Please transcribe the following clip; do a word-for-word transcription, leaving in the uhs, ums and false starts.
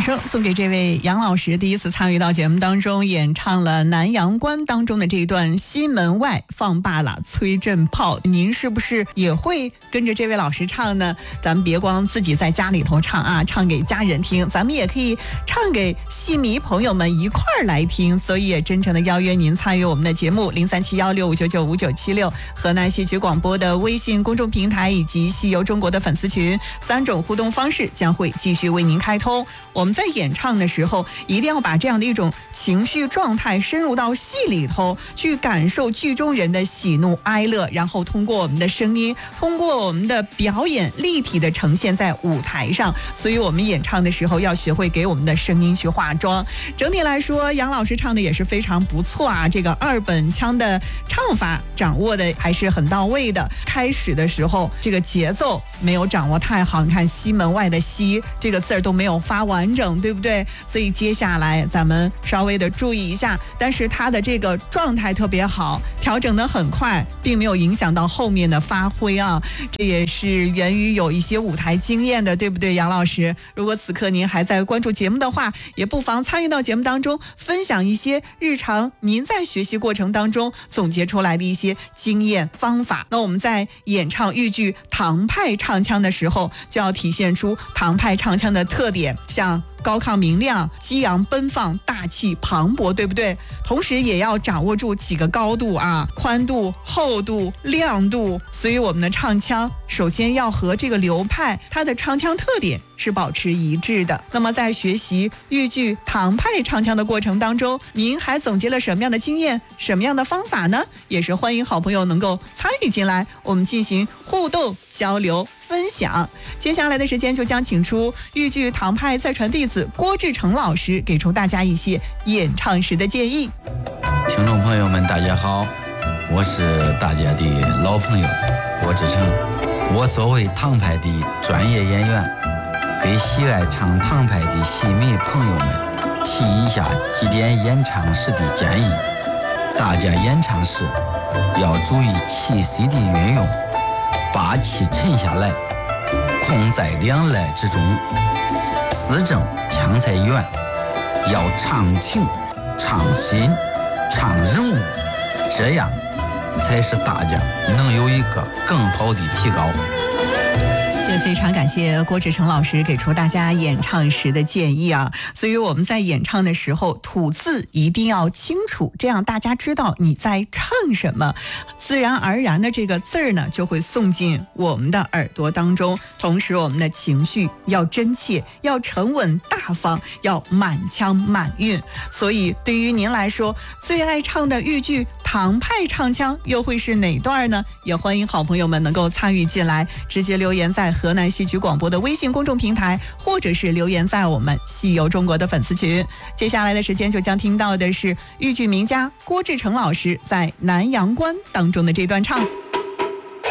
声送给这位杨老师，第一次参与到节目当中，演唱了《南阳关》当中的这一段西门外放罢了催阵炮。您是不是也会跟着这位老师唱呢？咱们别光自己在家里头唱啊，唱给家人听，咱们也可以唱给戏迷朋友们一块儿来听。所以也真诚的邀约您参与我们的节目零三七幺六五九九五九七六，河南戏曲广播的微信公众平台以及戏游中国的粉丝群，三种互动方式将会继续为您开通。我们在演唱的时候一定要把这样的一种情绪状态深入到戏里头去，感受剧中人的喜怒哀乐，然后通过我们的声音，通过我们的表演立体的呈现在舞台上。所以我们演唱的时候要学会给我们的声音去化妆。整体来说杨老师唱的也是非常不错啊，这个二本腔的唱法掌握的还是很到位的。开始的时候这个节奏没有掌握太好，你看西门外的西这个字儿都没有发完整，对不对？所以接下来咱们稍微的注意一下，但是他的这个状态特别好，调整得很快，并没有影响到后面的发挥啊。这也是源于有一些舞台经验的，对不对杨老师？如果此刻您还在关注节目的话，也不妨参与到节目当中，分享一些日常您在学习过程当中总结出来的一些经验方法。那我们在演唱豫剧唐派唱腔的时候，就要体现出唐派唱腔的特点，像高亢明亮、激昂奔放、大气磅礴，对不对？同时也要掌握住几个高度啊，宽度、厚度、亮度。所以我们的唱腔首先要和这个流派它的唱腔特点是保持一致的。那么在学习豫剧唐派唱腔的过程当中，您还总结了什么样的经验、什么样的方法呢？也是欢迎好朋友能够参与进来，我们进行互动交流分享。接下来的时间就将请出豫剧唐派再传弟子郭志成老师，给出大家一些演唱时的建议。 听众朋友们大家好，我是大家的老朋友郭志成。我作为唐派的专业演员，给喜爱唱唐派的戏迷朋友们提一下几点演唱时的建议。大家演唱时要注意气息的运用，把气沉下来，控在两肋之中，字正腔才圆，要唱情、唱心、唱人物，这样才是大家能有一个更好的提高。 也非常感谢郭志成老师给出大家演唱时的建议啊。所以我们在演唱的时候吐字一定要清楚，这样大家知道你在唱什么，自然而然的这个字儿呢就会送进我们的耳朵当中。同时我们的情绪要真切，要沉稳大方，要满腔满韵。所以对于您来说最爱唱的豫剧唐派唱腔又会是哪段呢？也欢迎好朋友们能够参与进来，直接留言在河南戏曲广播的微信公众平台，或者是留言在我们戏游中国的粉丝群。接下来的时间就将听到的是豫剧名家郭志成老师在《南阳关》当中的这段唱。